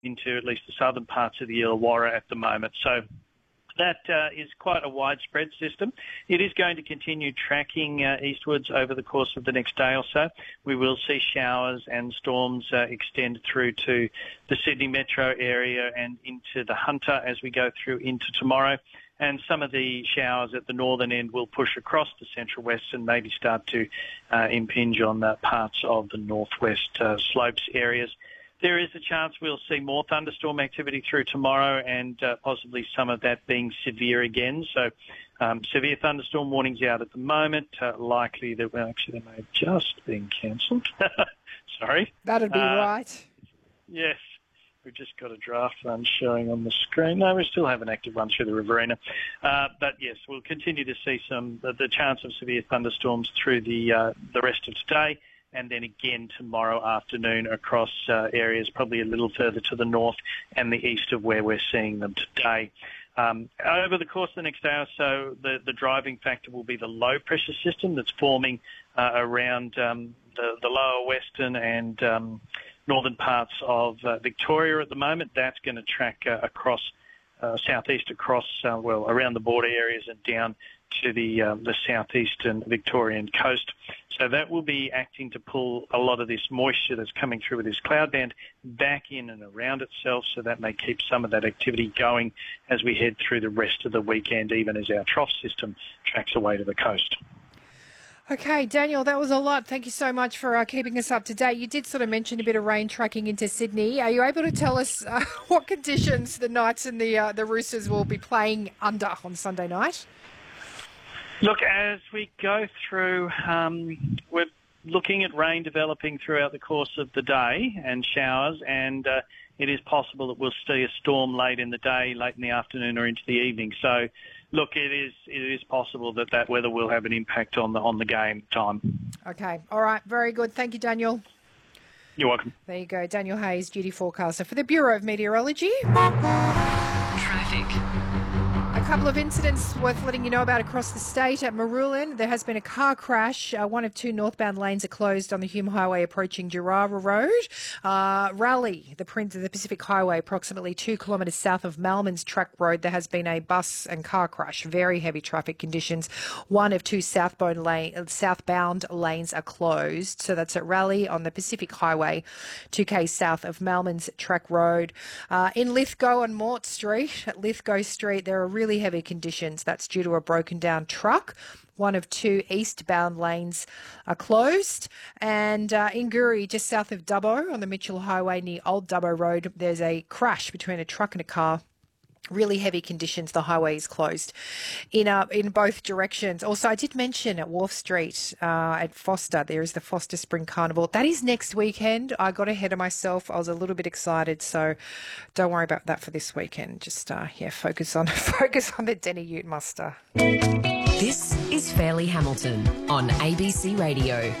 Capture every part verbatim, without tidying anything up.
into at least the southern parts of the Illawarra at the moment. So that uh, is quite a widespread system. It is going to continue tracking uh, eastwards over the course of the next day or so. We will see showers and storms uh, extend through to the Sydney metro area and into the Hunter as we go through into tomorrow. And some of the showers at the northern end will push across the central west and maybe start to uh, impinge on the parts of the northwest uh, slopes areas. There is a chance we'll see more thunderstorm activity through tomorrow and uh, possibly some of that being severe again. So um, severe thunderstorm warnings out at the moment. Uh, likely that, well, actually they may have just been cancelled. Sorry. That'd be uh, right. Yes. We've just got a draft one showing on the screen. No, we still have an active one through the Riverina. Uh, but yes, we'll continue to see some the, the chance of severe thunderstorms through the uh, the rest of today, and then again tomorrow afternoon across uh, areas probably a little further to the north and the east of where we're seeing them today. Um, over the course of the next day or so, the, the driving factor will be the low pressure system that's forming uh, around um, the, the lower western and um, northern parts of uh, Victoria at the moment. That's going to track uh, across uh, southeast, across, uh, well, around the border areas and down to the um, the southeastern Victorian coast. So that will be acting to pull a lot of this moisture that's coming through with this cloud band back in and around itself, so that may keep some of that activity going as we head through the rest of the weekend, even as our trough system tracks away to the coast. Okay, Daniel, that was a lot. Thank you so much for uh, keeping us up to date. You did sort of mention a bit of rain tracking into Sydney. Are you able to tell us uh, what conditions the Knights and the uh, the Roosters will be playing under on Sunday night? Look, as we go through, um, we're looking at rain developing throughout the course of the day and showers, and uh, it is possible that we'll see a storm late in the day, late in the afternoon or into the evening. So, look, it is it is possible that that weather will have an impact on the on the game time. Okay. All right. Very good. Thank you, Daniel. You're welcome. There you go. Daniel Hayes, duty forecaster for the Bureau of Meteorology. Traffic. A couple of incidents worth letting you know about across the state. At Marulan, there has been a car crash. Uh, one of two northbound lanes are closed on the Hume Highway approaching Gerrara Road. Uh, Raleigh, the Prince of the Pacific Highway, approximately two kilometres south of Malman's Track Road, there has been a bus and car crash. Very heavy traffic conditions. One of two southbound, lane, southbound lanes are closed. So that's at Raleigh on the Pacific Highway, two k's south of Malman's Track Road. Uh, in Lithgow on Mort Street, at Lithgow Street, there are really heavy conditions. That's due to a broken down truck. One of two eastbound lanes are closed. And uh, in Guri, just south of Dubbo on the Mitchell Highway near Old Dubbo Road, there's a crash between a truck and a car. Really heavy conditions. The highway is closed in uh, in both directions. Also, I did mention at Wharf Street uh, at Foster, there is the Foster Spring Carnival. That is next weekend. I got ahead of myself. I was a little bit excited, so don't worry about that for this weekend. Just uh, yeah, focus on focus on the Denny Ute muster. This is Fairleigh Hamilton on A B C Radio.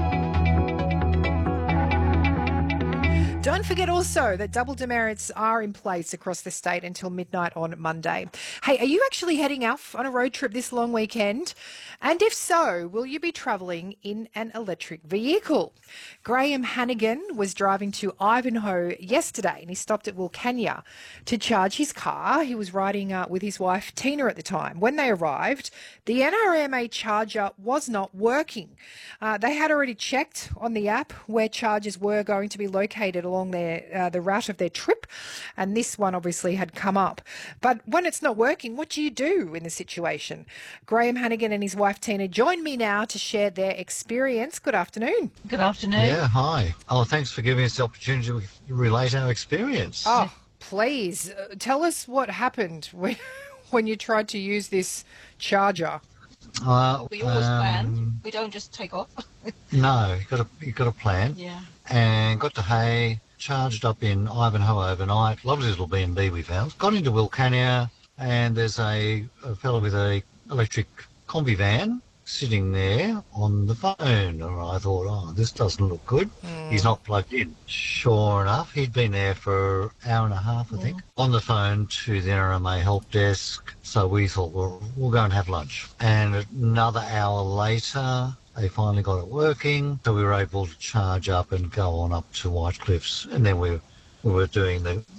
Don't forget also that double demerits are in place across the state until midnight on Monday. Hey, are you actually heading off on a road trip this long weekend? And if so, will you be travelling in an electric vehicle? Graham Hannigan was driving to Ivanhoe yesterday and he stopped at Wilcannia to charge his car. He was riding uh, with his wife Tina at the time. When they arrived, the N R M A charger was not working. Uh, they had already checked on the app where chargers were going to be located along their uh, the route of their trip, and this one obviously had come up. But when it's not working, what do you do in the situation? Graham Hannigan and his wife Tina join me now to share their experience. Good afternoon. Good afternoon. Yeah, hi. Oh, thanks for giving us the opportunity to relate our experience. Oh, please uh, tell us what happened when when you tried to use this charger. Uh, we always um, plan. We don't just take off. No, you got a you got a plan. Yeah. And got to Hay, charged up in Ivanhoe overnight. Lovely little B and B we found. Got into Wilcannia, and there's a, a fellow with a electric combi van sitting there on the phone. And I thought, oh, this doesn't look good. Mm. He's not plugged in. Sure enough, he'd been there for an hour and a half, I think, mm. on the phone to the N R M A help desk. So we thought, well, we'll go and have lunch. And another hour later, they finally got it working. So we were able to charge up and go on up to White Cliffs. And then we, we were doing the